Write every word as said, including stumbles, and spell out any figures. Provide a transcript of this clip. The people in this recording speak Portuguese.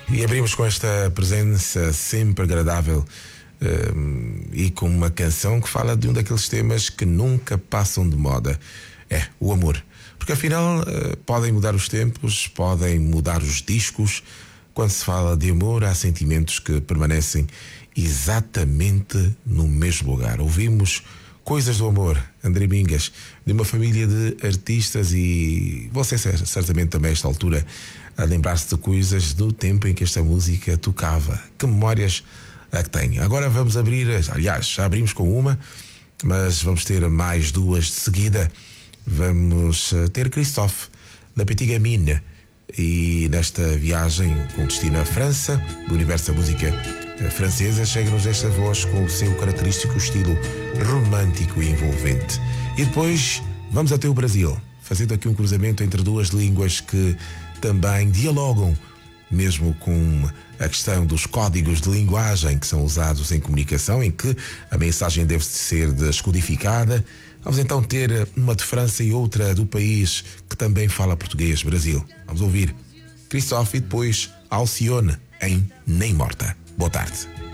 E abrimos com esta presença sempre agradável um, e com uma canção que fala de um daqueles temas que nunca passam de moda. É, o amor. Porque afinal uh, podem mudar os tempos, podem mudar os discos. Quando se fala de amor, há sentimentos que permanecem exatamente no mesmo lugar. Ouvimos Coisas do Amor, André Mingas, de uma família de artistas, e você certamente também a esta altura a lembrar-se de coisas do tempo em que esta música tocava. Que memórias é que tem. Agora vamos abrir, aliás, já abrimos com uma, mas vamos ter mais duas de seguida. Vamos ter Christophe, da Petit Gamine, e nesta viagem com destino à França, do universo da música francesa, chega-nos esta voz com o seu característico estilo romântico e envolvente. E depois vamos até o Brasil, fazendo aqui um cruzamento entre duas línguas que também dialogam, mesmo com a questão dos códigos de linguagem que são usados em comunicação, em que a mensagem deve ser descodificada. Vamos então ter uma de França e outra do país que também fala português, Brasil. Vamos ouvir Christophe e depois Alcione em Nem Morta. Boa tarde.